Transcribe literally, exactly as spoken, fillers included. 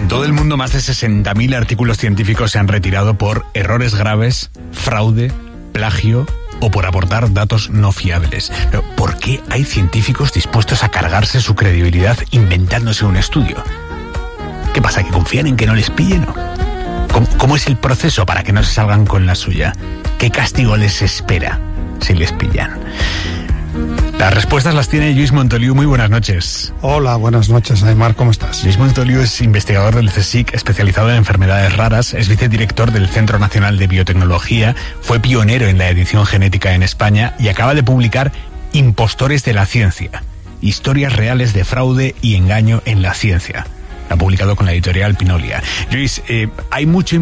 todo el mundo, más de sesenta mil artículos científicos se han retirado por errores graves, fraude, plagio o por aportar datos no fiables. Pero, ¿por qué hay científicos dispuestos a cargarse su credibilidad inventándose un estudio? ¿Qué pasa, que confían en que no les pillen? ¿Cómo, cómo es el proceso para que no se salgan con la suya? ¿Qué castigo les espera si les pillan? Las respuestas las tiene Lluís Montoliu. Muy buenas noches. Hola, buenas noches, Aymar, ¿cómo estás? Lluís Montoliu es investigador del CSIC, especializado en enfermedades raras, es vicedirector del Centro Nacional de Biotecnología, fue pionero en la edición genética en España y acaba de publicar Impostores de la Ciencia, historias reales de fraude y engaño en la ciencia. La ha publicado con la editorial Pinolia. Lluís, eh, hay mucho